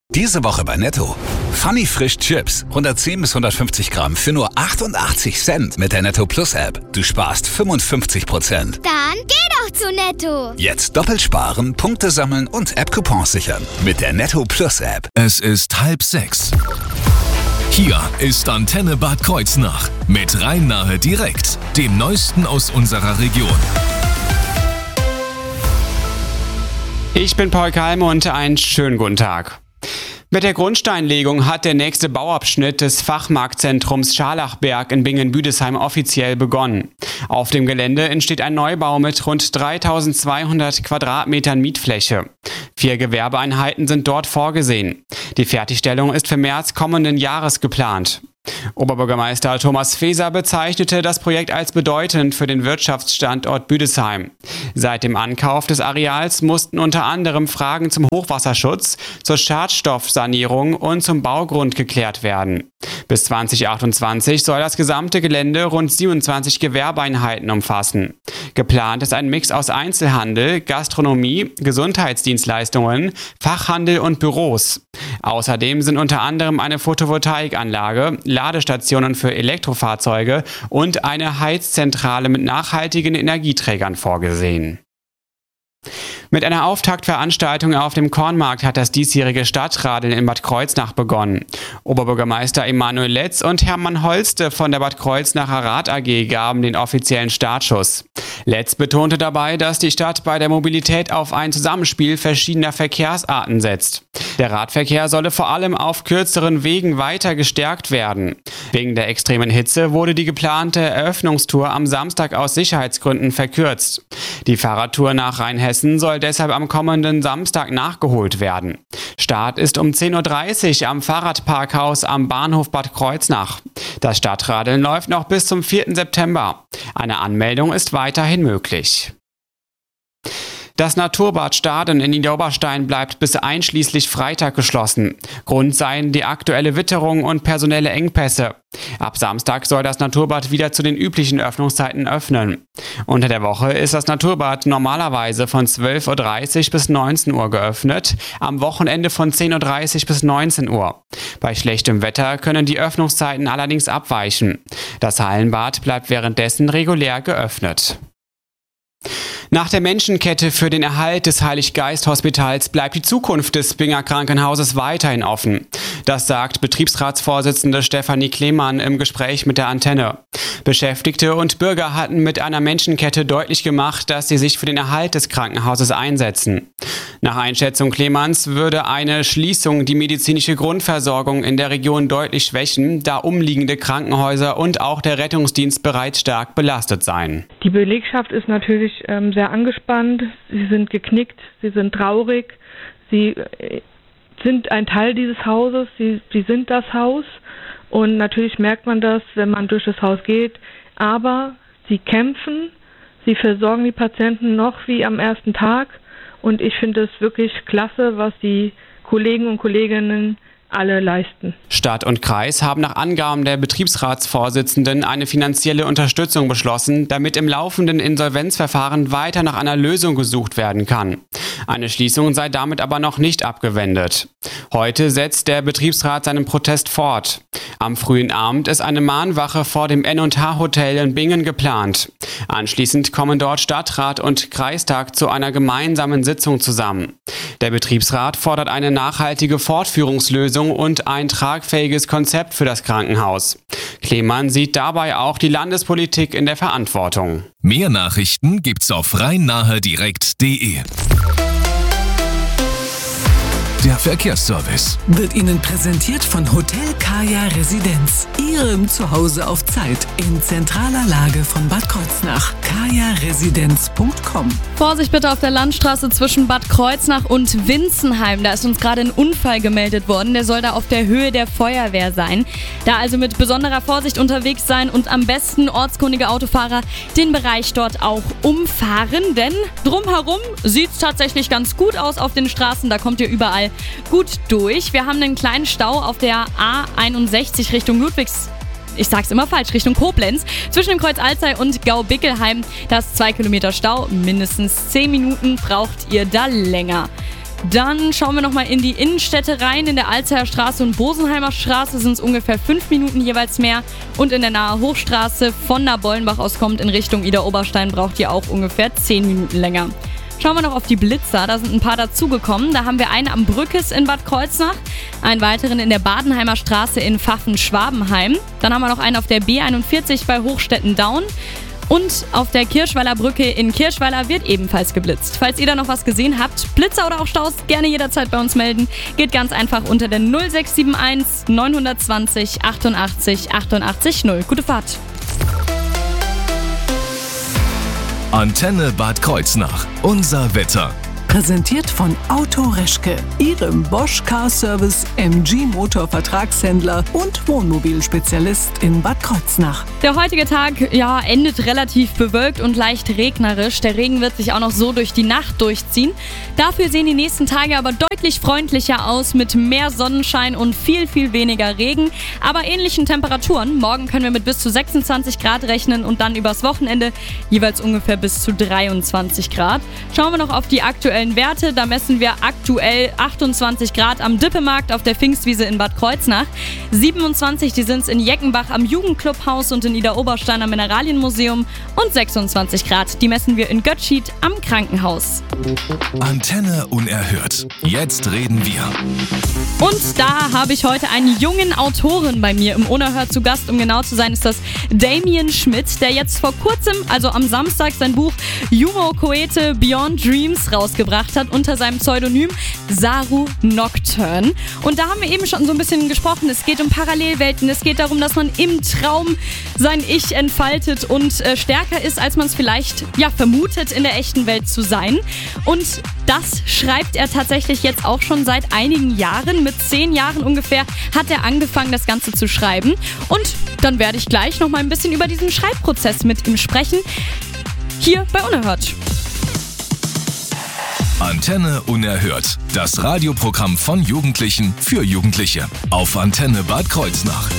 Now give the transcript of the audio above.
Diese Woche bei Netto. Funny Frisch Chips. 110 bis 150 Gramm für nur 88 Cent mit der Netto Plus App. Du sparst 55%. Dann geh doch zu Netto. Jetzt doppelt sparen, Punkte sammeln und App-Coupons sichern. Mit der Netto Plus App. Es ist 5:30. Hier ist Antenne Bad Kreuznach mit Rhein-Nahe direkt, dem Neuesten aus unserer Region. Ich bin Paul Kalme und einen schönen guten Tag. Mit der Grundsteinlegung hat der nächste Bauabschnitt des Fachmarktzentrums Scharlachberg in Bingen-Büdesheim offiziell begonnen. Auf dem Gelände entsteht ein Neubau mit rund 3200 Quadratmetern Mietfläche. 4 Gewerbeeinheiten sind dort vorgesehen. Die Fertigstellung ist für März kommenden Jahres geplant. Oberbürgermeister Thomas Faeser bezeichnete das Projekt als bedeutend für den Wirtschaftsstandort Büdesheim. Seit dem Ankauf des Areals mussten unter anderem Fragen zum Hochwasserschutz, zur Schadstoffsanierung und zum Baugrund geklärt werden. Bis 2028 soll das gesamte Gelände rund 27 Gewerbeeinheiten umfassen. Geplant ist ein Mix aus Einzelhandel, Gastronomie, Gesundheitsdienstleistungen, Fachhandel und Büros. Außerdem sind unter anderem eine Photovoltaikanlage, Ladestationen für Elektrofahrzeuge und eine Heizzentrale mit nachhaltigen Energieträgern vorgesehen. Mit einer Auftaktveranstaltung auf dem Kornmarkt hat das diesjährige Stadtradeln in Bad Kreuznach begonnen. Oberbürgermeister Emanuel Letz und Hermann Holste von der Bad Kreuznacher Rad AG gaben den offiziellen Startschuss. Letz betonte dabei, dass die Stadt bei der Mobilität auf ein Zusammenspiel verschiedener Verkehrsarten setzt. Der Radverkehr solle vor allem auf kürzeren Wegen weiter gestärkt werden. Wegen der extremen Hitze wurde die geplante Eröffnungstour am Samstag aus Sicherheitsgründen verkürzt. Die Fahrradtour nach Rheinhessen soll deshalb am kommenden Samstag nachgeholt werden. Start ist um 10.30 Uhr am Fahrradparkhaus am Bahnhof Bad Kreuznach. Das Stadtradeln läuft noch bis zum 4. September. Eine Anmeldung ist weiterhin möglich. Das Naturbad Staden in Niederoberstein bleibt bis einschließlich Freitag geschlossen. Grund seien die aktuelle Witterung und personelle Engpässe. Ab Samstag soll das Naturbad wieder zu den üblichen Öffnungszeiten öffnen. Unter der Woche ist das Naturbad normalerweise von 12.30 Uhr bis 19 Uhr geöffnet, am Wochenende von 10.30 Uhr bis 19 Uhr. Bei schlechtem Wetter können die Öffnungszeiten allerdings abweichen. Das Hallenbad bleibt währenddessen regulär geöffnet. Nach der Menschenkette für den Erhalt des Heilig-Geist-Hospitals bleibt die Zukunft des Binger Krankenhauses weiterhin offen. Das sagt Betriebsratsvorsitzende Stefanie Klemann im Gespräch mit der Antenne. Beschäftigte und Bürger hatten mit einer Menschenkette deutlich gemacht, dass sie sich für den Erhalt des Krankenhauses einsetzen. Nach Einschätzung Klemanns würde eine Schließung die medizinische Grundversorgung in der Region deutlich schwächen, da umliegende Krankenhäuser und auch der Rettungsdienst bereits stark belastet seien. Die Belegschaft ist natürlich sehr angespannt, sie sind geknickt, sie sind traurig, sie sind ein Teil dieses Hauses, sie sind das Haus und natürlich merkt man das, wenn man durch das Haus geht, aber sie kämpfen, sie versorgen die Patienten noch wie am ersten Tag und ich finde es wirklich klasse, was die Kollegen und Kolleginnen alle leisten. Stadt und Kreis haben nach Angaben der Betriebsratsvorsitzenden eine finanzielle Unterstützung beschlossen, damit im laufenden Insolvenzverfahren weiter nach einer Lösung gesucht werden kann. Eine Schließung sei damit aber noch nicht abgewendet. Heute setzt der Betriebsrat seinen Protest fort. Am frühen Abend ist eine Mahnwache vor dem N&H-Hotel in Bingen geplant. Anschließend kommen dort Stadtrat und Kreistag zu einer gemeinsamen Sitzung zusammen. Der Betriebsrat fordert eine nachhaltige Fortführungslösung und ein tragfähiges Konzept für das Krankenhaus. Klemann sieht dabei auch die Landespolitik in der Verantwortung. Mehr Nachrichten gibt's auf rhein-nahe-direkt.de. Der Verkehrsservice wird Ihnen präsentiert von Hotel Kaya Residenz. Ihrem Zuhause auf Zeit in zentraler Lage von Bad Kreuznach. kajaresidenz.com. Vorsicht bitte auf der Landstraße zwischen Bad Kreuznach und Winzenheim. Da ist uns gerade ein Unfall gemeldet worden. Der soll da auf der Höhe der Feuerwehr sein. Da also mit besonderer Vorsicht unterwegs sein und am besten ortskundige Autofahrer den Bereich dort auch umfahren. Denn drumherum sieht es tatsächlich ganz gut aus auf den Straßen. Da kommt ihr überall gut durch. Wir haben einen kleinen Stau auf der A61 Richtung Richtung Koblenz. Zwischen dem Kreuz Alzey und Gau-Bickelheim, da ist 2 Kilometer Stau. Mindestens 10 Minuten braucht ihr da länger. Dann schauen wir nochmal in die Innenstädte rein. In der Alzeyer Straße und Bosenheimer Straße sind es ungefähr 5 Minuten jeweils mehr. Und in der Nahe Hochstraße von Nabollenbach aus kommt in Richtung Idar-Oberstein braucht ihr auch ungefähr 10 Minuten länger. Schauen wir noch auf die Blitzer, da sind ein paar dazugekommen. Da haben wir einen am Brückes in Bad Kreuznach, einen weiteren in der Badenheimer Straße in Pfaffen-Schwabenheim. Dann haben wir noch einen auf der B41 bei Hochstetten-Daun. Und auf der Kirschweiler Brücke in Kirschweiler wird ebenfalls geblitzt. Falls ihr da noch was gesehen habt, Blitzer oder auch Staus, gerne jederzeit bei uns melden. Geht ganz einfach unter der 0671 920 88 88 0. Gute Fahrt! Antenne Bad Kreuznach. Unser Wetter. Präsentiert von Auto Reschke, Ihrem Bosch Car Service MG Motor Vertragshändler und Wohnmobilspezialist in Bad Kreuznach. Der heutige Tag endet relativ bewölkt und leicht regnerisch. Der Regen wird sich auch noch so durch die Nacht durchziehen. Dafür sehen die nächsten Tage aber deutlich freundlicher aus mit mehr Sonnenschein und viel, viel weniger Regen. Aber ähnlichen Temperaturen. Morgen können wir mit bis zu 26 Grad rechnen und dann übers Wochenende jeweils ungefähr bis zu 23 Grad. Schauen wir noch auf die aktuellen Werte. Da messen wir aktuell 28 Grad am Dippemarkt auf der Pfingstwiese in Bad Kreuznach. 27, die sind es in Jeckenbach am Jugendclubhaus und in Idar-Oberstein am Mineralienmuseum. Und 26 Grad, die messen wir in Götschid am Krankenhaus. Antenne Unerhört. Jetzt reden wir. Und da habe ich heute einen jungen Autoren bei mir im Unerhört zu Gast. Um genau zu sein, ist das Damien Schmidt, der jetzt vor kurzem, also am Samstag, sein Buch Jumo Koete Beyond Dreams rausgebracht hat unter seinem Pseudonym Saru Nocturne. Und da haben wir eben schon so ein bisschen gesprochen. Es geht um Parallelwelten. Es geht darum, dass man im Traum sein Ich entfaltet und stärker ist, als man es vielleicht vermutet, in der echten Welt zu sein. Und das schreibt er tatsächlich jetzt auch schon seit einigen Jahren. Mit 10 Jahren ungefähr hat er angefangen, das Ganze zu schreiben. Und dann werde ich gleich noch mal ein bisschen über diesen Schreibprozess mit ihm sprechen. Hier bei Unerhört. Antenne Unerhört. Das Radioprogramm von Jugendlichen für Jugendliche. Auf Antenne Bad Kreuznach.